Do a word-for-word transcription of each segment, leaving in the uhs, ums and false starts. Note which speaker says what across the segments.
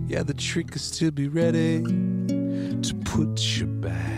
Speaker 1: Yeah, the trick is to be ready to put your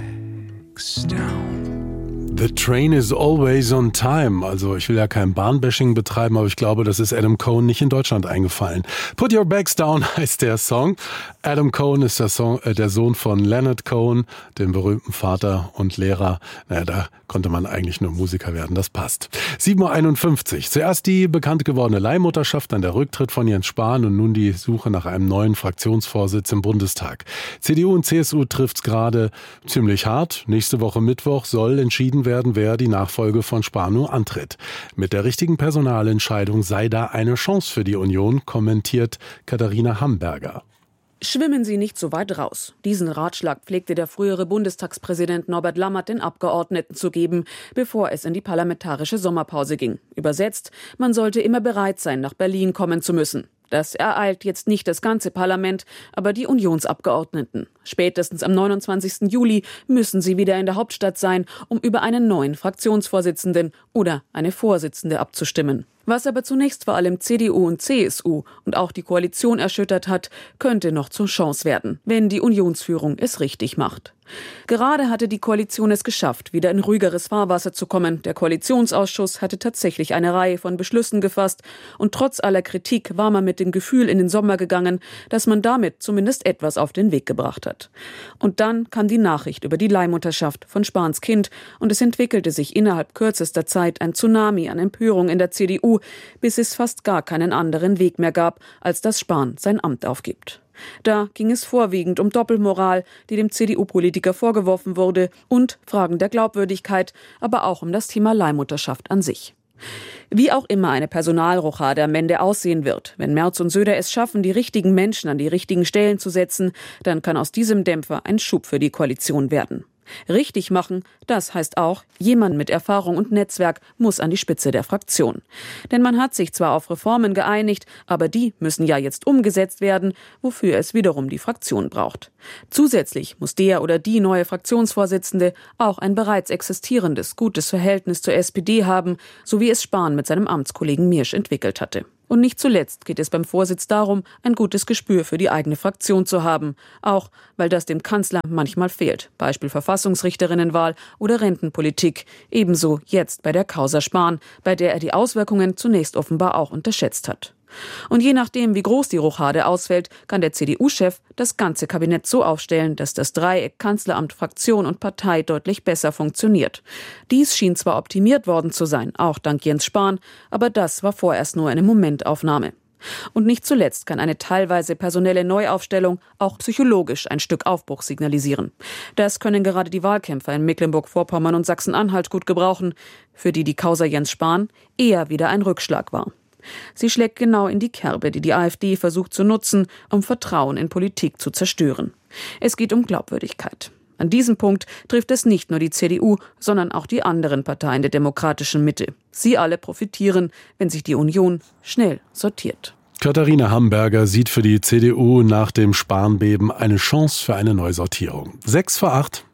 Speaker 1: bags down.
Speaker 2: The train is always on time. Also ich will ja kein Bahnbashing betreiben, aber ich glaube, das ist Adam Cohn nicht in Deutschland eingefallen. Put Your Bags Down heißt der Song. Adam Cohn ist der, Song, äh, der Sohn von Leonard Cohen, dem berühmten Vater und Lehrer. Naja, da konnte man eigentlich nur Musiker werden, das passt. sieben Uhr einundfünfzig. Zuerst die bekannt gewordene Leihmutterschaft, dann der Rücktritt von Jens Spahn und nun die Suche nach einem neuen Fraktionsvorsitz im Bundestag. C D U und C S U trifft's gerade ziemlich hart. Nächste Woche Mittwoch soll entschieden werden, wer die Nachfolge von Spahn nun antritt. Mit der richtigen Personalentscheidung sei da eine Chance für die Union, kommentiert Katharina Hamburger.
Speaker 3: Schwimmen Sie nicht so weit raus. Diesen Ratschlag pflegte der frühere Bundestagspräsident Norbert Lammert den Abgeordneten zu geben, bevor es in die parlamentarische Sommerpause ging. Übersetzt, man sollte immer bereit sein, nach Berlin kommen zu müssen. Das ereilt jetzt nicht das ganze Parlament, aber die Unionsabgeordneten. Spätestens am neunundzwanzigsten Juli müssen sie wieder in der Hauptstadt sein, um über einen neuen Fraktionsvorsitzenden oder eine Vorsitzende abzustimmen. Was aber zunächst vor allem C D U und C S U und auch die Koalition erschüttert hat, könnte noch zur Chance werden, wenn die Unionsführung es richtig macht. Gerade hatte die Koalition es geschafft, wieder in ruhigeres Fahrwasser zu kommen. Der Koalitionsausschuss hatte tatsächlich eine Reihe von Beschlüssen gefasst und trotz aller Kritik war man mit dem Gefühl in den Sommer gegangen, dass man damit zumindest etwas auf den Weg gebracht hat. Und dann kam die Nachricht über die Leihmutterschaft von Spahns Kind und es entwickelte sich innerhalb kürzester Zeit ein Tsunami an Empörung in der C D U, bis es fast gar keinen anderen Weg mehr gab, als dass Spahn sein Amt aufgibt. Da ging es vorwiegend um Doppelmoral, die dem C D U-Politiker vorgeworfen wurde, und Fragen der Glaubwürdigkeit, aber auch um das Thema Leihmutterschaft an sich. Wie auch immer eine Personalrochade am Ende aussehen wird, wenn Merz und Söder es schaffen, die richtigen Menschen an die richtigen Stellen zu setzen, dann kann aus diesem Dämpfer ein Schub für die Koalition werden. Richtig machen, das heißt auch, jemand mit Erfahrung und Netzwerk muss an die Spitze der Fraktion. Denn man hat sich zwar auf Reformen geeinigt, aber die müssen ja jetzt umgesetzt werden, wofür es wiederum die Fraktion braucht. Zusätzlich muss der oder die neue Fraktionsvorsitzende auch ein bereits existierendes, gutes Verhältnis zur S P D haben, so wie es Spahn mit seinem Amtskollegen Miersch entwickelt hatte. Und nicht zuletzt geht es beim Vorsitz darum, ein gutes Gespür für die eigene Fraktion zu haben. Auch, weil das dem Kanzler manchmal fehlt. Beispiel Verfassungsrichterinnenwahl oder Rentenpolitik. Ebenso jetzt bei der Causa Spahn, bei der er die Auswirkungen zunächst offenbar auch unterschätzt hat. Und je nachdem, wie groß die Rochade ausfällt, kann der C D U-Chef das ganze Kabinett so aufstellen, dass das Dreieck Kanzleramt, Fraktion und Partei deutlich besser funktioniert. Dies schien zwar optimiert worden zu sein, auch dank Jens Spahn, aber das war vorerst nur eine Momentaufnahme. Und nicht zuletzt kann eine teilweise personelle Neuaufstellung auch psychologisch ein Stück Aufbruch signalisieren. Das können gerade die Wahlkämpfer in Mecklenburg-Vorpommern und Sachsen-Anhalt gut gebrauchen, für die die Causa Jens Spahn eher wieder ein Rückschlag war. Sie schlägt genau in die Kerbe, die die AfD versucht zu nutzen, um Vertrauen in Politik zu zerstören. Es geht um Glaubwürdigkeit. An diesem Punkt trifft es nicht nur die C D U, sondern auch die anderen Parteien der demokratischen Mitte. Sie alle profitieren, wenn sich die Union schnell sortiert.
Speaker 2: Katharina Hamburger sieht für die C D U nach dem Spahn-Beben eine Chance für eine Neusortierung. Sechs vor acht.